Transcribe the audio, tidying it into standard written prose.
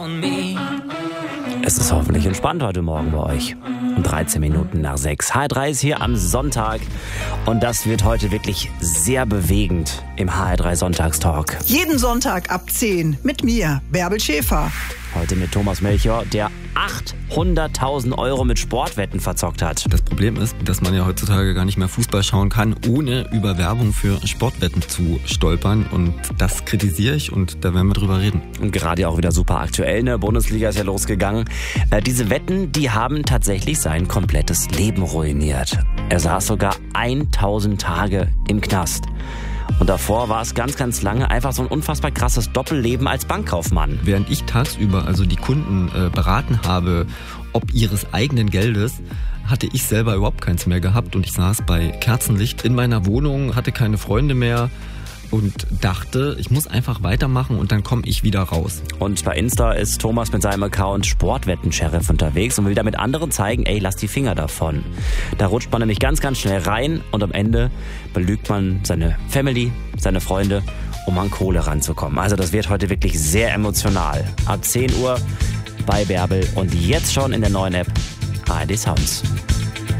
Es ist hoffentlich entspannt heute Morgen bei euch. Um 13 Minuten nach 6. HR3 ist hier am Sonntag. Und das wird heute wirklich sehr bewegend im HR3 Sonntagstalk. Jeden Sonntag ab 10 mit mir, Bärbel Schäfer. Heute mit Thomas Melchior, der 800.000 Euro mit Sportwetten verzockt hat. Das Problem ist, dass man ja heutzutage gar nicht mehr Fußball schauen kann, ohne über Werbung für Sportwetten zu stolpern. Und das kritisiere ich und da werden wir drüber reden. Und gerade auch wieder super aktuell, in der Bundesliga ist ja losgegangen. Diese Wetten, die haben tatsächlich sein komplettes Leben ruiniert. Er saß sogar 1000 Tage im Knast. Und davor war es ganz, ganz lange einfach so ein unfassbar krasses Doppelleben als Bankkaufmann. Während ich tagsüber also die Kunden beraten habe, ob ihres eigenen Geldes, hatte ich selber überhaupt keins mehr gehabt. Und ich saß bei Kerzenlicht in meiner Wohnung, hatte keine Freunde mehr und dachte, ich muss einfach weitermachen und dann komme ich wieder raus. Und bei Insta ist Thomas mit seinem Account Sportwetten-Sheriff unterwegs und will damit anderen zeigen, ey, lass die Finger davon. Da rutscht man nämlich ganz, ganz schnell rein und am Ende belügt man seine Family, seine Freunde, um an Kohle ranzukommen. Also das wird heute wirklich sehr emotional. Ab 10 Uhr bei Bärbel und jetzt schon in der neuen App ARD Sounds.